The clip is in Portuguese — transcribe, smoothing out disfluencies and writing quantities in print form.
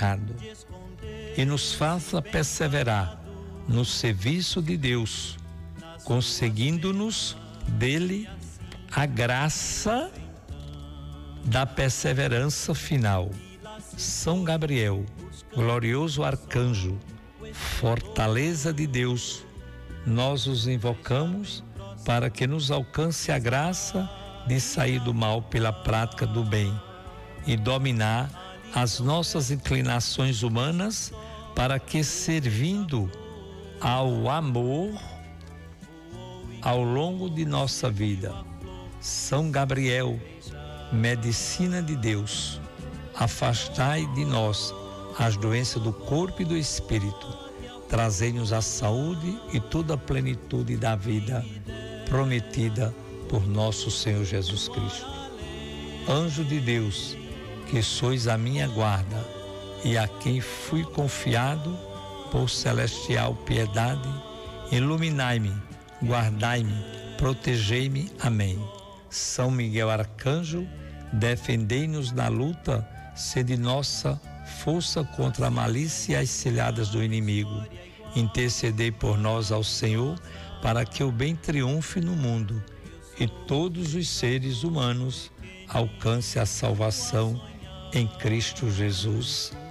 pecado e nos faça perseverar no serviço de Deus, conseguindo-nos dele a graça da perseverança final. São Gabriel, glorioso arcanjo, fortaleza de Deus, nós os invocamos para que nos alcance a graça de sair do mal pela prática do bem e dominar as nossas inclinações humanas, para que, servindo ao amor ao longo de nossa vida, São Gabriel, medicina de Deus, afastai de nós as doenças do corpo e do espírito, trazei-nos a saúde e toda a plenitude da vida prometida por nosso Senhor Jesus Cristo. Anjo de Deus, que sois a minha guarda e a quem fui confiado por celestial piedade, iluminai-me, guardai-me, protegei-me. Amém. São Miguel Arcanjo, defendei-nos na luta, sede nossa força contra a malícia e as cilhadas do inimigo. Intercedei por nós ao Senhor, para que o bem triunfe no mundo e todos os seres humanos alcancem a salvação em Cristo Jesus.